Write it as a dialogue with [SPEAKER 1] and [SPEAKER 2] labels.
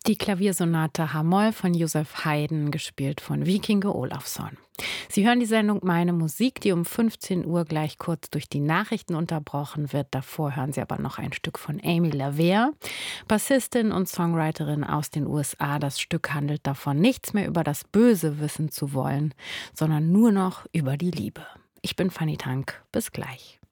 [SPEAKER 1] Die Klaviersonate H-Moll von Joseph Haydn, gespielt von Vikinge Olafsson. Sie hören die Sendung Meine Musik, die um 15 Uhr gleich kurz durch die Nachrichten unterbrochen wird. Davor hören Sie aber noch ein Stück von Amy LaVere, Bassistin und Songwriterin aus den USA. Das Stück handelt davon, nichts mehr über das Böse wissen zu wollen, sondern nur noch über die Liebe. Ich bin Fanny Tank. Bis gleich.